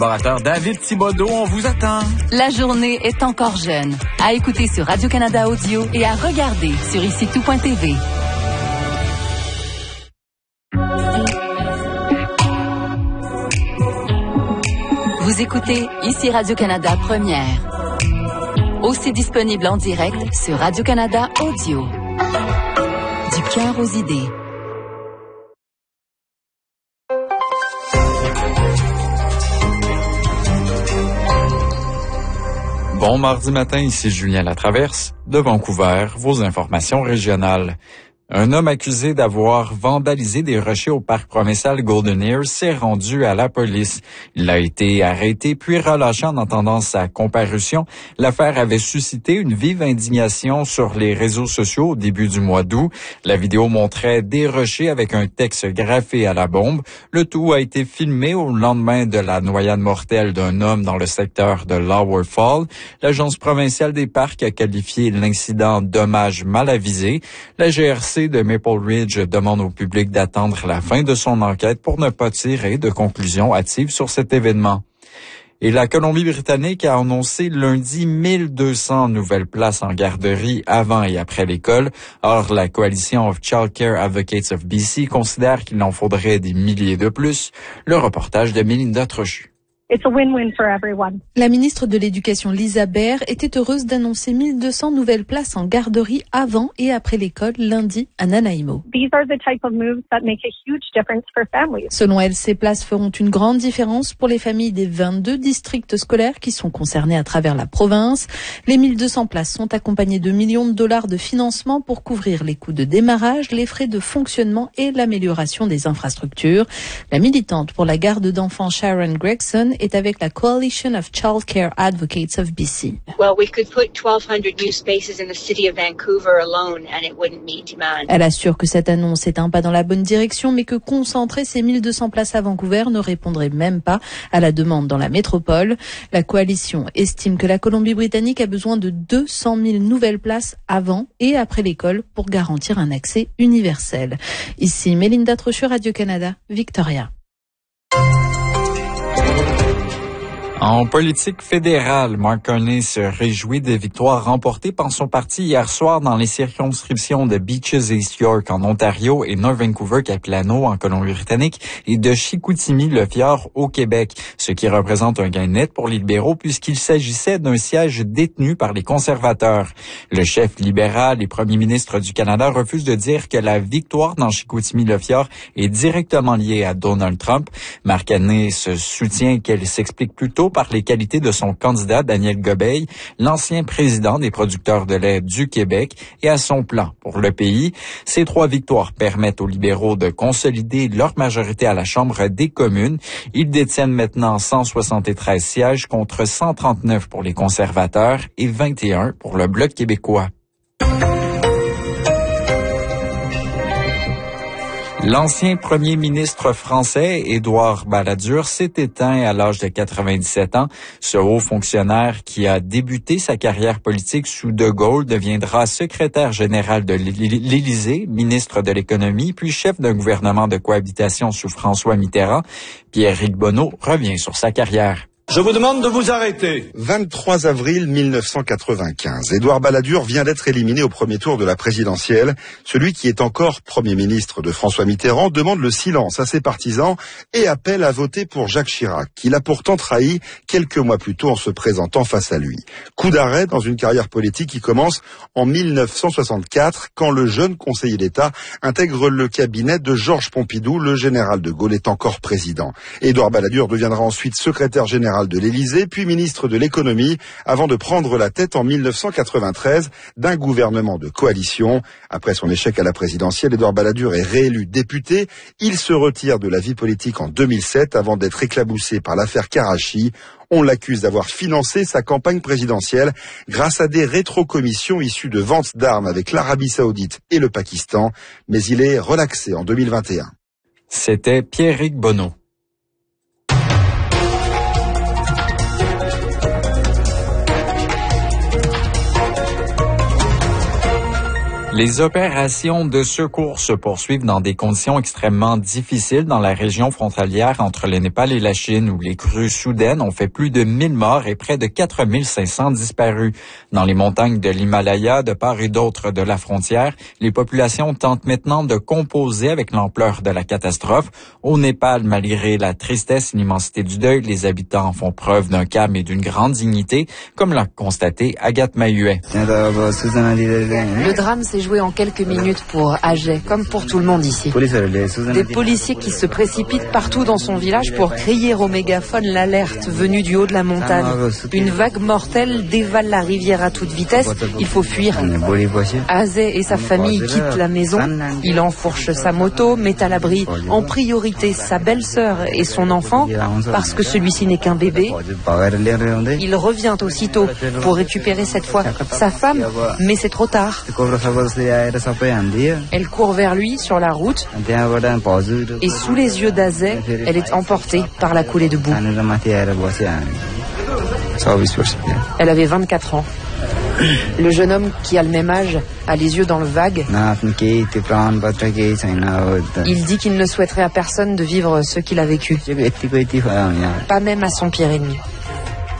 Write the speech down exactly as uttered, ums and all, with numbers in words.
Collaborateur David Thibodeau, on vous attend. La journée est encore jeune. À écouter sur Radio-Canada Audio et à regarder sur ici tout point t v. Vous écoutez ici Radio-Canada Première. Aussi disponible en direct sur Radio-Canada Audio. Du cœur aux idées. Bon mardi matin, ici Julien Latraverse, de Vancouver, vos informations régionales. Un homme accusé d'avoir vandalisé des rochers au parc provincial Golden Ears s'est rendu à la police. Il a été arrêté puis relâché en attendant sa comparution. L'affaire avait suscité une vive indignation sur les réseaux sociaux au début du mois d'août. La vidéo montrait des rochers avec un texte graffé à la bombe. Le tout a été filmé au lendemain de la noyade mortelle d'un homme dans le secteur de Lower Fall. L'Agence provinciale des parcs a qualifié l'incident dommage mal avisé. La G R C de Maple Ridge demande au public d'attendre la fin de son enquête pour ne pas tirer de conclusions hâtives sur cet événement. Et la Colombie-Britannique a annoncé lundi mille deux cents nouvelles places en garderie avant et après l'école. Or, la coalition of Child Care Advocates of B C considère qu'il en faudrait des milliers de plus. Le reportage de Mélinda Trochu. It's a win-win for everyone. La ministre de l'Éducation, Lisa Bair, était heureuse d'annoncer mille deux cents nouvelles places en garderie avant et après l'école lundi à Nanaimo. These are the type of moves that make a huge difference for families. Selon elle, ces places feront une grande différence pour les familles des vingt-deux districts scolaires qui sont concernés à travers la province. Les mille deux cents places sont accompagnées de millions de dollars de financement pour couvrir les coûts de démarrage, les frais de fonctionnement et l'amélioration des infrastructures. La militante pour la garde d'enfants Sharon Gregson est avec la Coalition of Child Care Advocates of B C. Well, we could put twelve hundred new spaces in the city of Vancouver alone and it wouldn't meet demand. Elle assure que cette annonce est un pas dans la bonne direction, mais que concentrer ces mille deux cents places à Vancouver ne répondrait même pas à la demande dans la métropole. La coalition estime que la Colombie-Britannique a besoin de deux cent mille nouvelles places avant et après l'école pour garantir un accès universel. Ici Mélinda Trochu, Radio-Canada, Victoria. En politique fédérale, Mark Carney se réjouit des victoires remportées par son parti hier soir dans les circonscriptions de Beaches et East York en Ontario et North Vancouver-Capilano en Colombie-Britannique et de Chicoutimi-Le-Fjord au Québec, ce qui représente un gain net pour les libéraux puisqu'il s'agissait d'un siège détenu par les conservateurs. Le chef libéral et premier ministre du Canada refuse de dire que la victoire dans Chicoutimi-Le-Fjord est directement liée à Donald Trump. Mark Carney se soutient qu'elle s'explique plutôt par les qualités de son candidat Daniel Gobeil, l'ancien président des producteurs de lait du Québec, et à son plan pour le pays. Ces trois victoires permettent aux libéraux de consolider leur majorité à la Chambre des communes. Ils détiennent maintenant cent soixante-treize sièges contre cent trente-neuf pour les conservateurs et vingt et un pour le Bloc québécois. L'ancien premier ministre français, Édouard Balladur, s'est éteint à l'âge de quatre-vingt-dix-sept ans. Ce haut fonctionnaire qui a débuté sa carrière politique sous De Gaulle deviendra secrétaire général de l'Élysée, ministre de l'économie, puis chef d'un gouvernement de cohabitation sous François Mitterrand. Pierre-Éric Bonneau revient sur sa carrière. Je vous demande de vous arrêter. vingt-trois avril mille neuf cent quatre-vingt-quinze. Édouard Balladur vient d'être éliminé au premier tour de la présidentielle. Celui qui est encore Premier ministre de François Mitterrand demande le silence à ses partisans et appelle à voter pour Jacques Chirac, qu'il a pourtant trahi quelques mois plus tôt en se présentant face à lui. Coup d'arrêt dans une carrière politique qui commence en mille neuf cent soixante-quatre, quand le jeune conseiller d'État intègre le cabinet de Georges Pompidou. Le général de Gaulle est encore président. Édouard Balladur deviendra ensuite secrétaire général de l'Élysée, puis ministre de l'économie, avant de prendre la tête en mille neuf cent quatre-vingt-treize d'un gouvernement de coalition. Après son échec à la présidentielle, Édouard Balladur est réélu député. Il se retire de la vie politique en deux mille sept avant d'être éclaboussé par l'affaire Karachi. On l'accuse d'avoir financé sa campagne présidentielle grâce à des rétrocommissions issues de ventes d'armes avec l'Arabie Saoudite et le Pakistan, mais il est relaxé en deux mille vingt et un. C'était Pierre-Éric Bonneau. Les opérations de secours se poursuivent dans des conditions extrêmement difficiles dans la région frontalière entre le Népal et la Chine, où les crues soudaines ont fait plus de mille morts et près de quatre mille cinq cents disparus. Dans les montagnes de l'Himalaya, de part et d'autre de la frontière, les populations tentent maintenant de composer avec l'ampleur de la catastrophe. Au Népal, malgré la tristesse et l'immensité du deuil, les habitants font preuve d'un calme et d'une grande dignité, comme l'a constaté Agathe Mahuet. Le drame s'est joué en quelques minutes pour Ajay, comme pour tout le monde ici. Des policiers qui se précipitent partout dans son village pour crier au mégaphone l'alerte venue du haut de la montagne. Une vague mortelle dévale la rivière à toute vitesse. Il faut fuir. Ajay et sa famille quittent la maison. Il enfourche sa moto, met à l'abri en priorité sa belle-sœur et son enfant, parce que celui-ci n'est qu'un bébé. Il revient aussitôt pour récupérer cette fois sa femme, mais c'est trop tard. Elle court vers lui sur la route et sous les yeux d'Ajay, elle est emportée par la coulée de boue. Elle avait vingt-quatre ans. Le jeune homme qui a le même âge a les yeux dans le vague. Il dit qu'il ne souhaiterait à personne de vivre ce qu'il a vécu. Pas même à son pire ennemi.